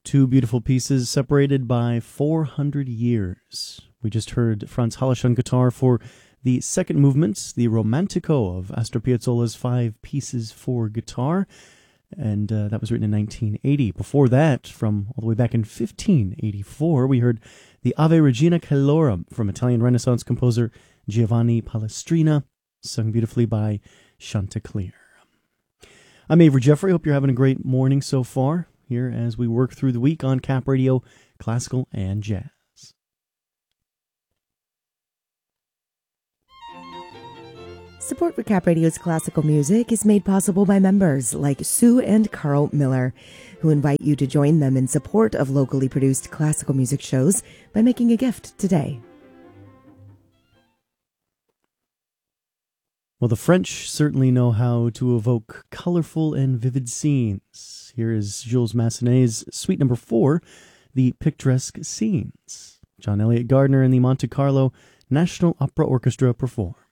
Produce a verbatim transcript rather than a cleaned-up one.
Two beautiful pieces separated by four hundred years. We just heard Franz Hallesch on guitar for the second movement, the Romantico of Astor Piazzolla's Five Pieces for Guitar, and uh, that was written in nineteen eighty. Before that, from all the way back in fifteen eighty-four, we heard the Ave Regina Caelorum from Italian Renaissance composer Giovanni Palestrina, sung beautifully by Chanticleer. I'm Avery Jeffrey. Hope you're having a great morning so far here as we work through the week on Cap Radio, Classical and Jazz. Support for Cap Radio's classical music is made possible by members like Sue and Carl Miller, who invite you to join them in support of locally produced classical music shows by making a gift today. Well, the French certainly know how to evoke colorful and vivid scenes. Here is Jules Massenet's Suite Number Four, The Picturesque Scenes. John Elliott Gardner and the Monte Carlo National Opera Orchestra perform.